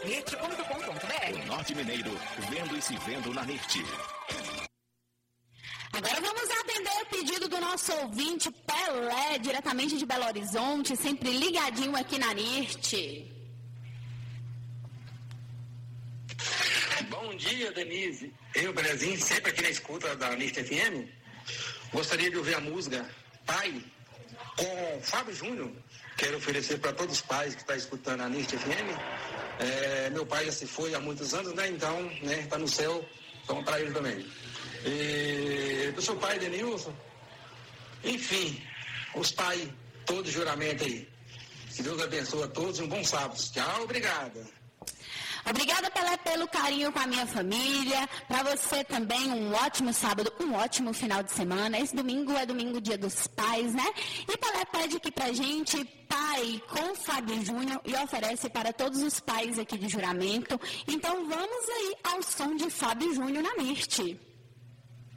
NIRT.com.br. O Norte Mineiro, vendo e se vendo na NIRT. Agora vamos atender o pedido do nosso ouvinte Pelé, diretamente de Belo Horizonte, sempre ligadinho aqui na NIRT. Bom dia, Denise. Eu, Belezinho, sempre aqui na escuta da NIRT FM. Gostaria de ouvir a música Pai, com Fábio Júnior. Quero oferecer para todos os pais que estão escutando a NIRT FM. Meu pai já se foi há muitos anos, né? Então, né, está no céu, então para ele também. Do seu pai, Denilson. Enfim, os pais, todo juramento aí. Que Deus abençoe a todos e um bom sábado. Tchau, obrigada. Obrigada, Pelé, pelo carinho com a minha família. Para você também, um ótimo sábado, um ótimo final de semana. Esse domingo é domingo, dia dos pais, né? E Pelé pede aqui pra gente Pai com Fábio Júnior e oferece para todos os pais aqui de Juramento. Então vamos aí ao som de Fábio Júnior na NIRT.